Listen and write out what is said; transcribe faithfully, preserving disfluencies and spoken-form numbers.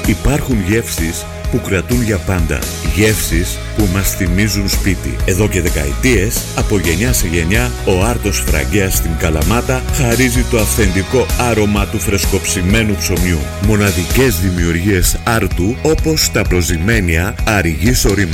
Υπάρχουν γεύσεις που κρατούν για πάντα. Γεύσεις που μας θυμίζουν σπίτι. Εδώ και δεκαετίες, από γενιά σε γενιά, ο Άρτος Φραγκέας στην Καλαμάτα χαρίζει το αυθεντικό άρωμα του φρεσκοψημένου ψωμιού. Μοναδικές δημιουργίες Άρτου, όπως τα προζυμένια Αριγής Ορίμας.